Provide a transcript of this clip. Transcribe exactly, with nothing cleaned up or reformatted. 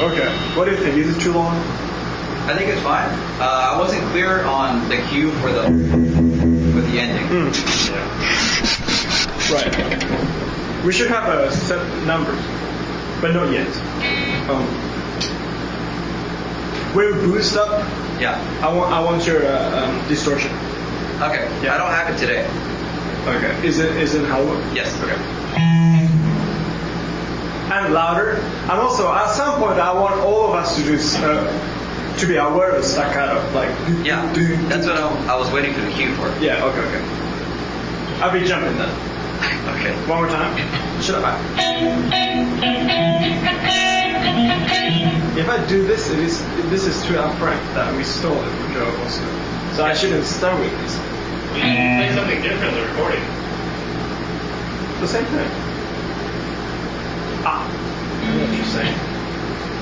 Okay. What do you think? Is it too long? I think it's fine. Uh, I wasn't clear on the cue for the for the ending. Mm. Yeah. Right. We should have a set numbers, but not yet. Um, we'll boost up. Yeah. I want I want your uh, um, distortion. Okay. Yeah. I don't have it today. Okay. Is it is it hollow? Yes. Okay. And louder. And also, at some point, I want all of us to do uh, to be aware of staccato, like. Yeah. That's what I, I was waiting for the cue for. Yeah. Okay. Okay. I'll be jumping then. Okay. One more time. Should I? If I do this, it is this is too upfront that we stole it from Joe also. So I shouldn't start with this. We play something different in the recording. The same thing. Ah.